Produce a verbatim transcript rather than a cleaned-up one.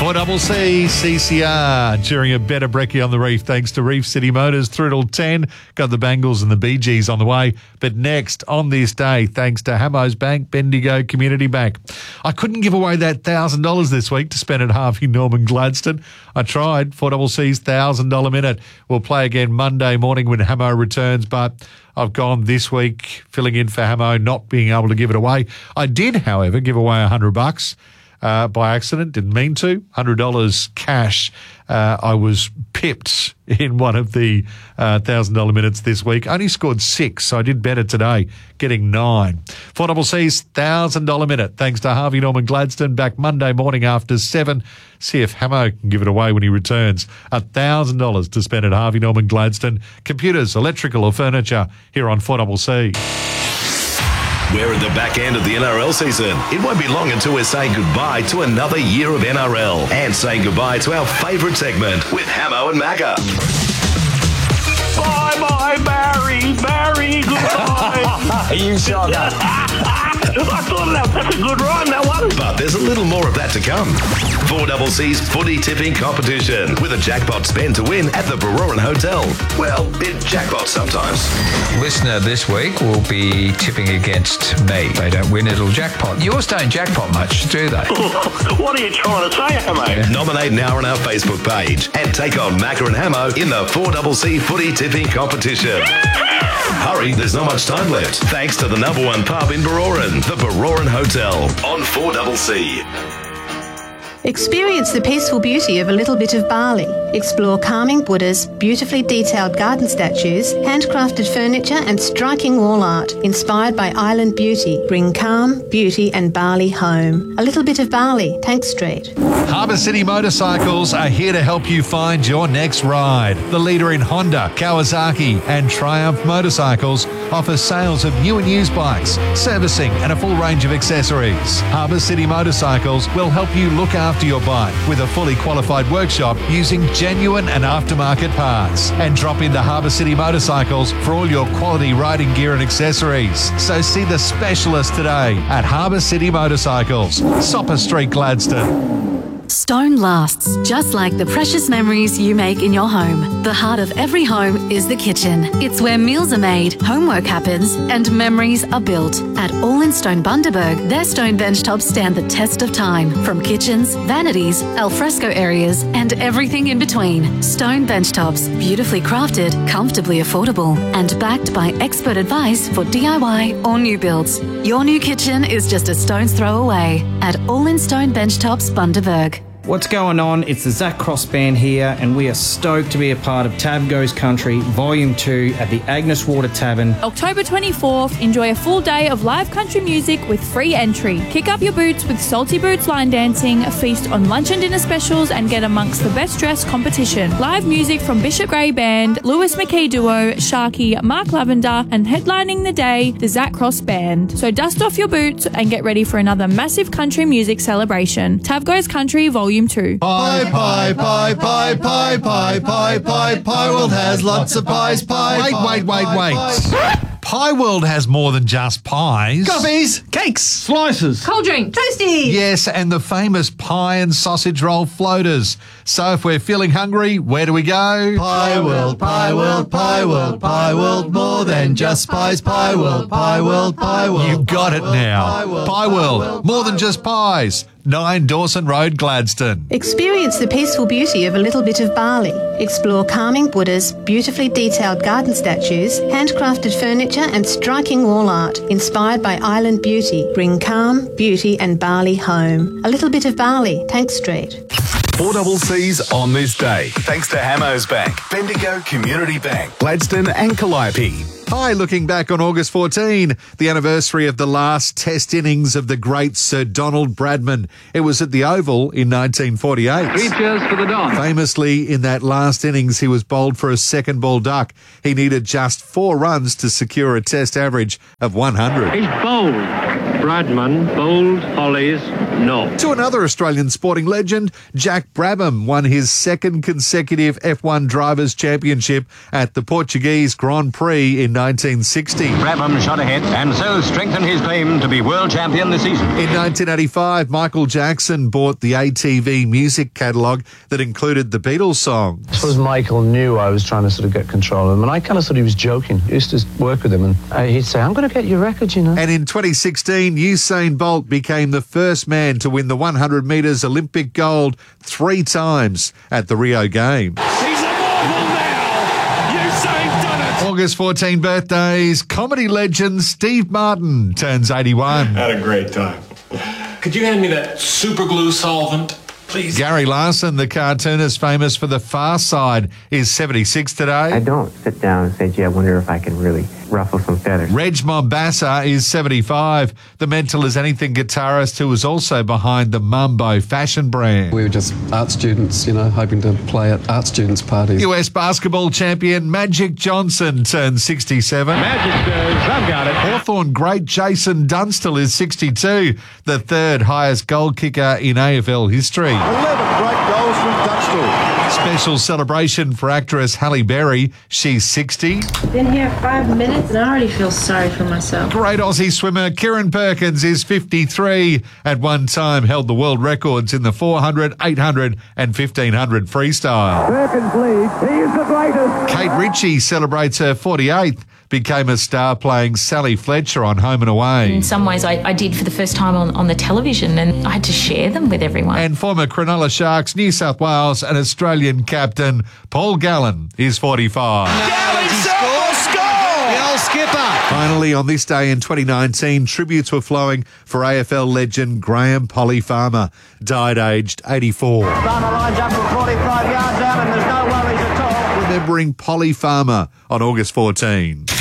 four C C, C C R during a better brekkie on the reef thanks to Reef City Motors through till ten. Got the Bangles and the Bee Gees on the way. But next on this day, thanks to Hamos Bank, Bendigo Community Bank. I couldn't give away that one thousand dollars this week to spend at Harvey Norman Gladstone. I tried. four C C's one thousand dollars minute. We'll play again Monday morning when Hamo returns, but I've gone this week filling in for Hamo, not being able to give it away. I did, however, give away one hundred bucks. Uh, by accident, didn't mean to. one hundred dollars cash. Uh, I was pipped in one of the uh, one thousand dollars minutes this week. Only scored six, so I did better today, getting nine. four C C's one thousand dollars minute, thanks to Harvey Norman Gladstone, back Monday morning after seven. See if Hamo can give it away when he returns. one thousand dollars to spend at Harvey Norman Gladstone. Computers, electrical or furniture, here on four C C. We're at the back end of the N R L season. It won't be long until we're saying goodbye to another year of N R L and saying goodbye to our favourite segment with Hamo and Macca. Bye-bye, Barry. Barry, goodbye. You shot that. I thought that, that's a good rhyme, that one. But there's a little more of that to come. four C C's footy tipping competition with a jackpot spend to win at the Baroran Hotel. Well, it jackpots sometimes. Listener this week will be tipping against me. They don't win, it'll jackpot. Yours don't jackpot much, do they? What are you trying to say, Hamo? Nominate now on our Facebook page and take on Macca and Hamo in the four C C footy tipping competition. Hurry, there's not much time left. Thanks to the number one pub in Baroran, the Baroran Hotel on four C C. Experience the peaceful beauty of a little bit of Bali. Explore calming Buddhas, beautifully detailed garden statues, handcrafted furniture and striking wall art inspired by island beauty. Bring calm, beauty and Bali home. A little bit of Bali, Tank Street. Harbour City Motorcycles are here to help you find your next ride. The leader in Honda, Kawasaki and Triumph motorcycles offers sales of new and used bikes, servicing and a full range of accessories. Harbour City Motorcycles will help you look after your bike with a fully qualified workshop using genuine and aftermarket parts. And drop into Harbour City Motorcycles for all your quality riding gear and accessories. So see the specialist today at Harbour City Motorcycles, Sopper Street, Gladstone. Stone lasts, just like the precious memories you make in your home. The heart of every home is the kitchen. It's where meals are made, homework happens, and memories are built. At All in Stone Bundaberg, their stone bench tops stand the test of time. From kitchens, vanities, alfresco areas, and everything in between. Stone bench tops, beautifully crafted, comfortably affordable, and backed by expert advice for D I Y or new builds. Your new kitchen is just a stone's throw away at All in Stone Bench Tops Bundaberg. What's going on? It's the Zach Cross Band here, and we are stoked to be a part of Tab Goes Country Volume two at the Agnes Water Tavern. October twenty-fourth, enjoy a full day of live country music with free entry. Kick up your boots with Salty Boots line dancing, feast on lunch and dinner specials, and get amongst the best dressed competition. Live music from Bishop Gray Band, Lewis McKay Duo, Sharky, Mark Lavender, and headlining the day, the Zach Cross Band. So dust off your boots and get ready for another massive country music celebration. Tab Goes Country Volume two. Pie, pie, pie, pie, pie, pie, pie, pie, Pie World has lots of pies, pie, Wait, wait, wait, wait. Pie World has more than just pies. Coffees, cakes, slices, cold drink, toasties. Yes, and the famous pie and sausage roll floaters. So if we're feeling hungry, where do we go? Pie World, Pie World, Pie World, Pie World, more than just pies, Pie World, Pie World, Pie World. You got it now. Pie World, more than just pies. nine Dawson Road, Gladstone. Experience the peaceful beauty of a little bit of Bali. Explore calming Buddhas, beautifully detailed garden statues, handcrafted furniture and striking wall art inspired by island beauty. Bring calm, beauty and Bali home. A little bit of Bali, Tank Street. four C C's on this day, thanks to Hamos Bank, Bendigo Community Bank, Gladstone and Calliope. Hi, looking back on August fourteenth, the anniversary of the last Test innings of the great Sir Donald Bradman. It was at the Oval in nineteen forty-eight. Three cheers for the Don. Famously, in that last innings, he was bowled for a second ball duck. He needed just four runs to secure a Test average of one hundred. He's bowled. Bradman bowled Hollies No. To another Australian sporting legend, Jack Brabham won his second consecutive F one Drivers' Championship at the Portuguese Grand Prix in nineteen sixty. Brabham shot ahead and so strengthened his claim to be world champion this season. In nineteen eighty-five, Michael Jackson bought the A T V music catalogue that included the Beatles songs. I suppose Michael knew I was trying to sort of get control of him, and I kind of thought he was joking. I used to work with him, and uh, he'd say, I'm going to get your record, you know. And in twenty sixteen, Usain Bolt became the first man to win the one hundred metres Olympic gold three times at the Rio Games. He's immortal now! Usain done it! August fourteenth birthdays, comedy legend Steve Martin turns eighty-one. Had a great time. Could you hand me that super glue solvent, please? Gary Larson, the cartoonist famous for The Far Side, is seventy-six today. I don't sit down and say, gee, I wonder if I can really ruffle some feathers. Reg Mombassa is seventy-five, the Mental as Anything guitarist who was also behind the Mambo fashion brand. We were just art students, you know, hoping to play at art students' parties. U S basketball champion Magic Johnson turned sixty-seven. Magic says, I've got it. Hawthorn great Jason Dunstall is sixty-two, the third highest goal kicker in A F L history. eleven great goals from Dunstall. Special celebration for actress Halle Berry. She's sixty. Been here five minutes and I already feel sorry for myself. Great Aussie swimmer Kieran Perkins is fifty-three. At one time held the world records in the four hundred, eight hundred and fifteen hundred freestyle. Perkins leads. He is the greatest. Kate Ritchie celebrates her forty-eighth. Became a star playing Sally Fletcher on Home and Away. In some ways, I, I did for the first time on, on the television, and I had to share them with everyone. And former Cronulla Sharks, New South Wales and Australian captain Paul Gallen is forty-five. Gallen score! Score! The old skipper. Finally, on this day in twenty nineteen, tributes were flowing for A F L legend Graham Polly Farmer, died aged eighty-four. Farmer lines up from forty-five yards out and there's no worries at all. Remembering Polly Farmer on August fourteenth.